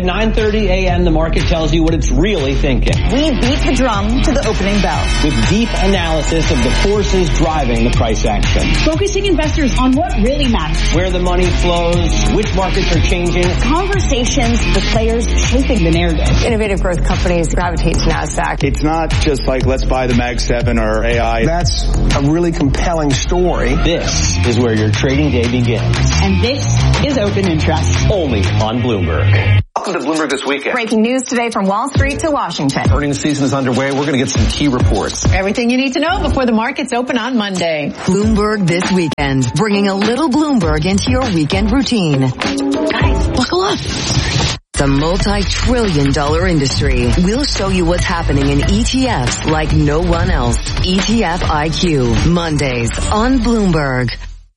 9:30 a.m., the market tells you what it's really thinking. We beat the drum to the opening bell. With deep analysis of the forces driving the price action. Focusing investors on what really matters. Where the money flows, which markets are changing. Conversations with players shaping the narrative. Innovative growth companies gravitate to NASDAQ. It's not just like, let's buy the Mag 7 or AI. That's a really compelling story. This is where your trading day begins. And this is Open Interest. Only on Bloomberg. Welcome to Bloomberg This Weekend. Breaking news today from Wall Street to Washington. Earnings season is underway. We're going to get some key reports. Everything you need to know before the markets open on Monday. Bloomberg This Weekend, bringing a little Bloomberg into your weekend routine. Guys, buckle up. The multi-trillion-dollar industry. We'll show you what's happening in ETFs like no one else. ETF IQ, Mondays on Bloomberg.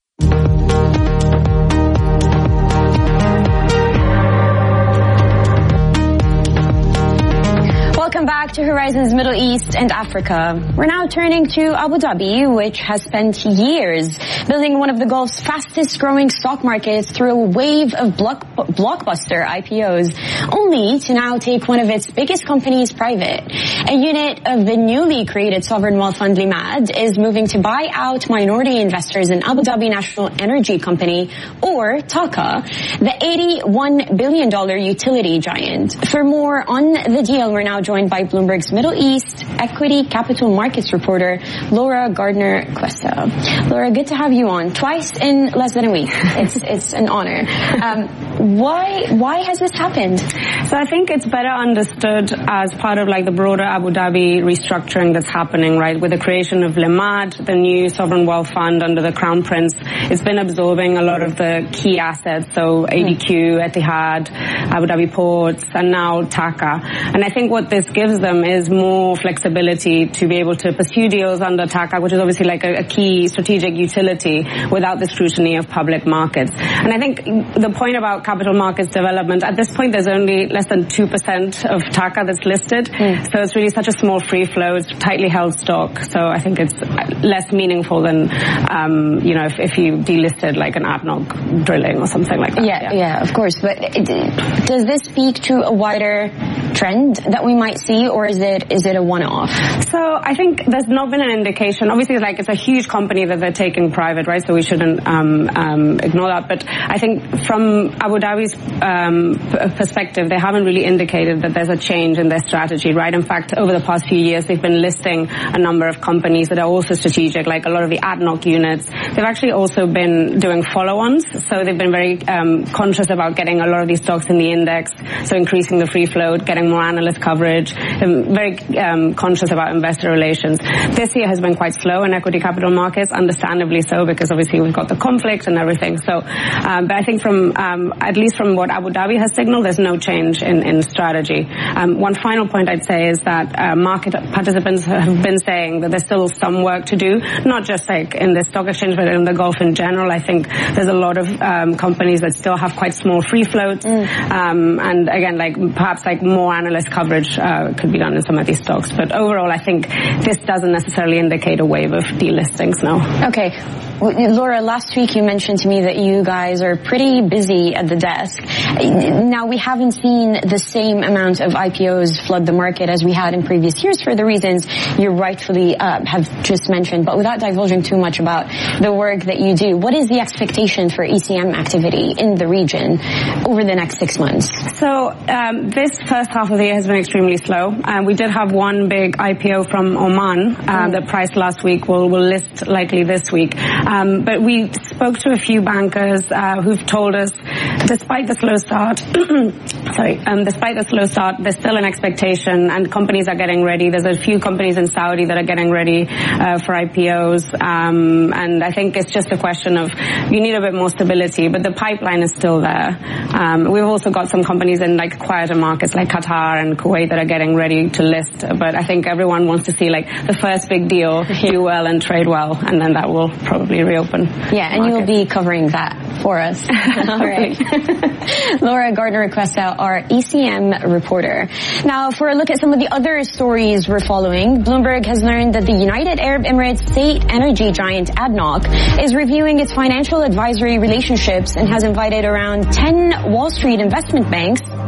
Welcome back to Horizons Middle East and Africa. We're now turning to Abu Dhabi, which has spent years building one of the Gulf's fastest growing stock markets through a wave of blockbuster IPOs, only to now take one of its biggest companies private. A unit of the newly created sovereign wealth fund Limad is moving to buy out minority investors in Abu Dhabi National Energy Company, or TAQA, the $81 billion utility giant. For more on the deal, we're now joined by Bloomberg's Middle East Equity Capital Markets reporter, Laura Gardner-Cuesta. Laura, good to have you on. Twice in less than a week. It's an honor. Why has this happened? So I think it's better understood as part of like the broader Abu Dhabi restructuring that's happening, right? With the creation of Limad, the new sovereign wealth fund under the Crown Prince, it's been absorbing a lot of the key assets. So ADQ, Etihad, Abu Dhabi Ports, and now TAQA. And I think what this gives them is more flexibility to be able to pursue deals under TAQA, which is obviously like a key strategic utility without the scrutiny of public markets. And I think the point about capital markets development, at this point there's only less than 2% of TAQA that's listed. So it's really such a small free float, tightly held stock. So I think it's less meaningful than, if you delisted like an ADNOC drilling or something like that. Yeah, of course. But does this speak to a wider trend that we might see, or is it a one-off? So I think there's not been an indication. Obviously, it's a huge company that they're taking private, right? So we shouldn't ignore that. But I think from Abu Dhabi's perspective, they haven't really indicated that there's a change in their strategy, right? In fact, over the past few years, they've been listing a number of companies that are also strategic, like a lot of the ADNOC units. They've actually also been doing follow-ons. So they've been very conscious about getting a lot of these stocks in the index, so increasing the free float, getting more analyst coverage, very conscious about investor relations. This year has been quite slow in equity capital markets, understandably so, because obviously we've got the conflict and everything. So, but I think from, at least from what Abu Dhabi has signaled, there's no change in strategy. One final point I'd say is that market participants have been saying that there's still some work to do, not just like in the stock exchange, but in the Gulf in general. I think there's a lot of companies that still have quite small free floats. And again, like perhaps like more analyst coverage could be done in some of these stocks. But overall, I think this doesn't necessarily indicate a wave of delistings now. Okay. Well, Laura, last week you mentioned to me that you guys are pretty busy at the desk. Now, we haven't seen the same amount of IPOs flood the market as we had in previous years for the reasons you rightfully have just mentioned. But without divulging too much about the work that you do, what is the expectation for ECM activity in the region over the next 6 months? So this first half of the year has been extremely slow. We did have one big IPO from Oman that priced last week, will list likely this week. But we spoke to a few bankers who've told us, despite the slow start, there's still an expectation, and companies are getting ready. There's a few companies in Saudi that are getting ready for IPOs, and I think it's just a question of you need a bit more stability, but the pipeline is still there. We've also got some companies in like quieter markets like Qatar and Kuwait that are getting ready to list, but I think everyone wants to see like the first big deal do well and trade well, and then that will probably reopen. Yeah, and you will be covering that for us. All right. Laura Gardner-Cuesta, our ECM reporter. Now, for a look at some of the other stories we're following, Bloomberg has learned that the United Arab Emirates state energy giant ADNOC is reviewing its financial advisory relationships and has invited around 10 Wall Street investment banks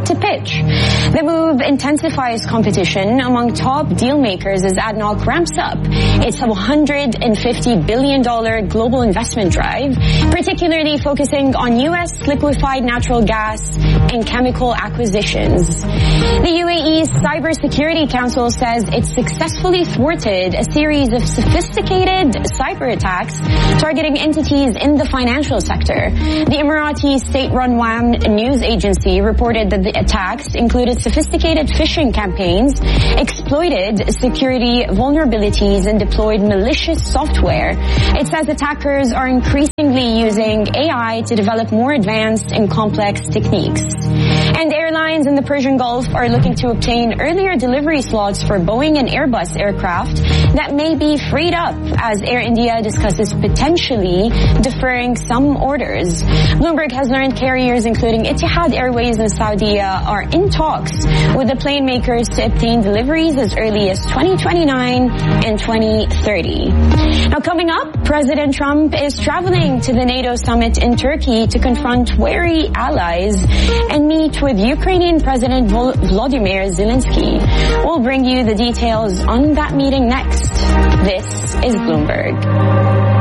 to pitch. The move intensifies competition among top deal makers as ADNOC ramps up its $150 billion global investment drive, particularly focusing on U.S. liquefied natural gas and chemical acquisitions. The UAE's Cybersecurity Council says it successfully thwarted a series of sophisticated cyber attacks targeting entities in the financial sector. The Emirati state-run WAM news agency reported that the attacks included sophisticated phishing campaigns, exploited security vulnerabilities, and deployed malicious software. It says attackers are increasingly using AI to develop more advanced and complex techniques. And airlines in the Persian Gulf are looking to obtain earlier delivery slots for Boeing and Airbus aircraft that may be freed up as Air India discusses potentially deferring some orders. Bloomberg has learned carriers including Etihad Airways and Saudi are in talks with the plane makers to obtain deliveries as early as 2029 and 2030. Now coming up, President Trump is traveling to the NATO summit in Turkey to confront wary allies and meet with Ukrainian President Volodymyr Zelensky. We'll bring you the details on that meeting next. This is Bloomberg.